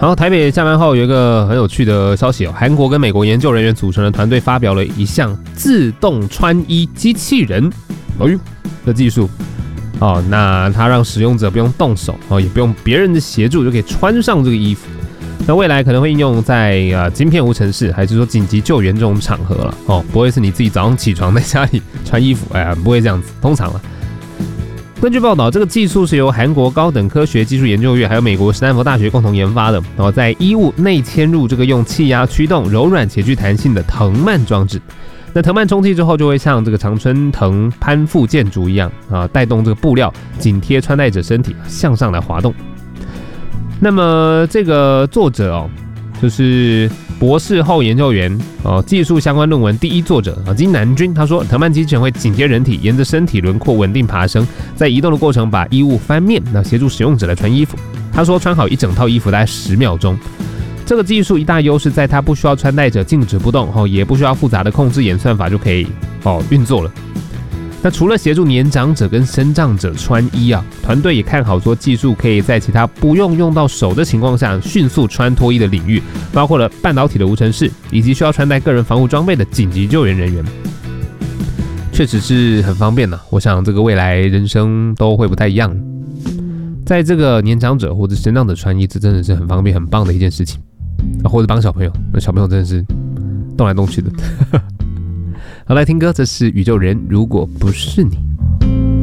然后台北下班后有一个很有趣的消息韩国跟美国研究人员组成的团队发表了一项自动穿衣机器人的技术。那它让使用者不用动手也不用别人的协助就可以穿上这个衣服。那未来可能会应用在晶片无尘室，还是说紧急救援这种场合了不会是你自己早上起床在家里穿衣服，不会这样子，通常了。根据报道，这个技术是由韩国高等科学技术研究院还有美国史丹佛大学共同研发的，在衣物内嵌入这个用气压驱动、柔软且具弹性的藤蔓装置。那藤蔓充气之后，就会像这个常春藤攀附建筑一样带动这个布料紧贴穿戴者身体向上来滑动。那么这个作者就是博士后研究员技术相关论文第一作者金南君，他说藤蔓机器人会紧贴人体，沿着身体轮廓稳定爬升，在移动的过程把衣物翻面，协助使用者来穿衣服。他说穿好一整套衣服大概10秒钟。这个技术一大优势在它不需要穿戴者静止不动也不需要复杂的控制演算法就可以运作了。那除了协助年长者跟身障者穿衣团队也看好说技术可以在其他不用到手的情况下迅速穿脱衣的领域，包括了半导体的无尘室以及需要穿戴个人防护装备的紧急救援人员。确实是很方便我想这个未来人生都会不太一样。在这个年长者或者身障者穿衣，这真的是很方便很棒的一件事情或者帮小朋友，那小朋友真的是动来动去的好，来听歌，这是宇宙人如果不是你。